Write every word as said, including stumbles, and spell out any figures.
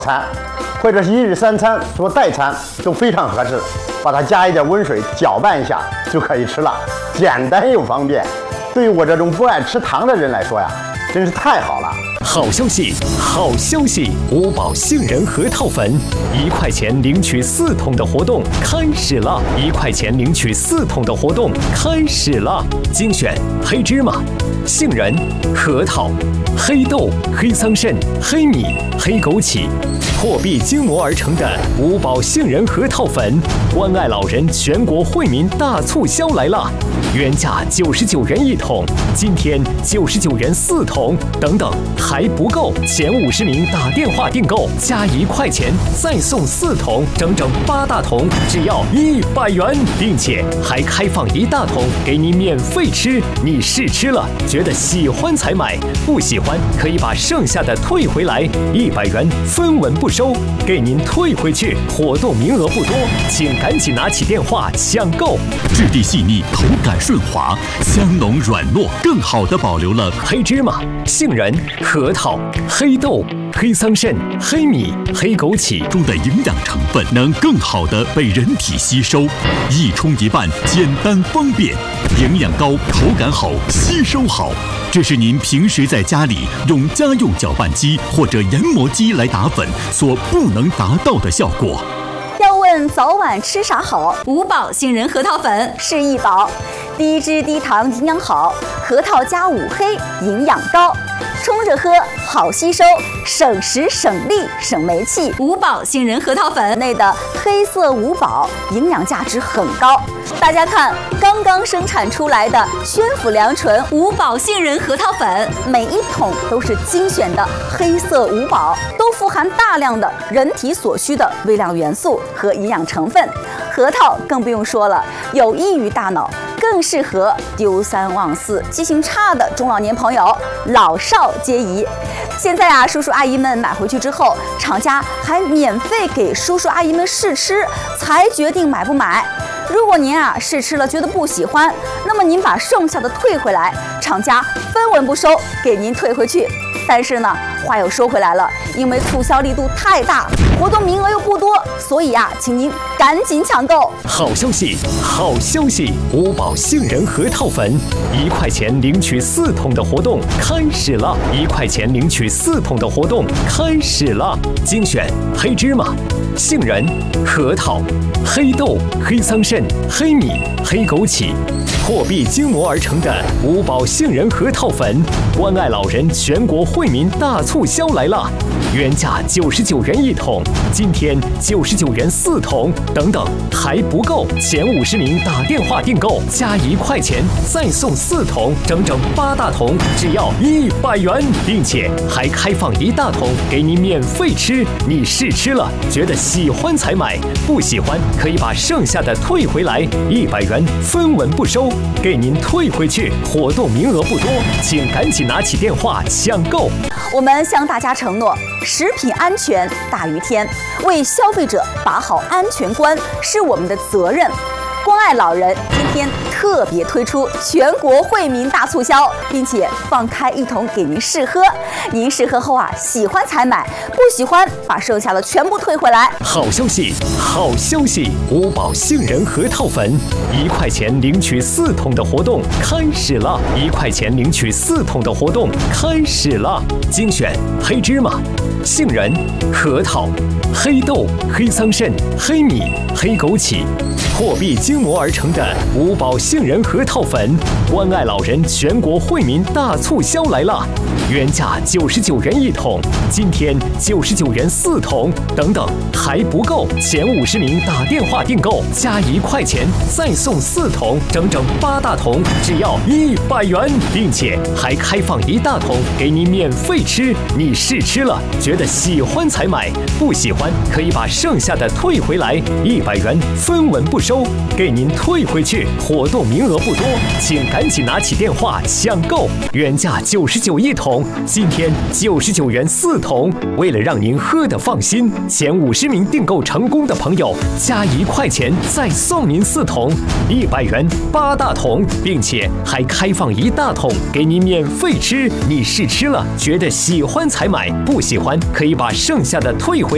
餐，或者是一日三餐做代餐都非常合适，把它加一点温水搅拌一下就可以吃了，简单又方便。对于我这种不爱吃糖的人来说呀，真是太好了。 好消息，好消息！五宝杏仁核桃粉，一块钱领取四桶的活动开始了！一块钱领取四桶的活动开始了！精选黑芝麻、杏仁、核桃、黑豆、黑桑葚、黑米、黑枸杞，破壁精磨而成的五宝杏仁核桃粉，关爱老人全国惠民大促销来了！原价九十九元一桶，今天九十九元四桶，等等还不够，前五十名打电话订购加一块钱再送四桶，整整八大桶，只要一百元，并且还开放一大桶给你免费吃。你试吃了，觉得喜欢才买，不喜欢可以把剩下的退回来，一百元分文不收，给您退回去。活动名额不多，请赶紧拿起电话抢购。 质地细腻，口感顺滑，香浓软糯，更好地保留了黑芝麻、杏仁、核桃、黑豆、黑桑葚、黑米、黑枸杞中的营养成分，能更好地被人体吸收，一冲一拌，简单方便，营养高，口感好，吸收好。这是您平时在家里用家用搅拌机或者研磨机来打粉所不能达到的效果。 要问早晚吃啥好？五宝杏仁核桃粉是一宝，低脂低糖，营养好，核桃加五黑，营养高，冲着喝好吸收，省时省力省煤气。五宝杏仁核桃粉内的黑色五宝营养价值很高。大家看，刚刚生产出来的宣府良醇五宝杏仁核桃粉，每一桶都是精选的黑色五宝，都富含大量的人体所需的微量元素和营养成分。核桃更不用说了，有益于大脑，更适合丢三忘四、记性差的中老年朋友，老少皆宜。现在啊，叔叔阿姨们买回去之后，厂家还免费给叔叔阿姨们试吃，才决定买不买。如果您啊试吃了觉得不喜欢，那么您把剩下的退回来，厂家分文不收，给您退回去。但是呢，话又说回来了，因为促销力度太大，活动名额又不多，所以啊，请您赶紧抢购。 好消息，好消息！五宝杏仁核桃粉，一块钱领取四桶的活动开始了！一块钱领取四桶的活动开始了！精选黑芝麻、杏仁、核桃、黑豆、黑桑葚、黑米、黑枸杞，破壁精磨而成的五宝杏仁核桃粉，关爱老人全国惠民大促销来了！原价九十九元一桶，今天九十九元四桶，等等还不够，前五十名打电话订购加一块钱再送四桶，整整八大桶，只要一百元，并且还开放一大桶给你免费吃。你试吃了，觉得喜欢才买，不喜欢可以把剩下的退回来，一百元分文不收，给您退回去。活动名额不多，请赶紧拿起电话抢购。 我们向大家承诺，食品安全大于天，为消费者把好安全关是我们的责任。关爱老人今天特别推出全国惠民大促销，并且放开一桶给您试喝，您试喝后啊，喜欢才买，不喜欢把剩下的全部退回来。 好消息，好消息！五宝杏仁核桃粉，一块钱领取四桶的活动开始了！一块钱领取四桶的活动开始了！精选黑芝麻、杏仁、核桃、黑豆、黑桑葚、黑米、黑枸杞，破壁精磨而成的五宝杏仁核桃粉，关爱老人全国惠民大促销来了！原价九十九元一桶，今天九十九元四桶，等等还不够，前五十名打电话订购加一块钱再送四桶，整整八大桶，只要一百元，并且还开放一大桶给你免费吃。你试吃了，觉得喜欢才买，不喜欢可以把剩下的退回来，一百元分文不收，给您退回去。活动名额不多，请赶紧拿起电话抢购。原价九十九一桶，今天九十九元四桶。为了让您喝得放心，前五十名订购成功的朋友加一块钱再送您四桶，一百元八大桶，并且还开放一大桶给您免费吃。你试吃了，觉得喜欢才买，不喜欢可以把剩下的退回。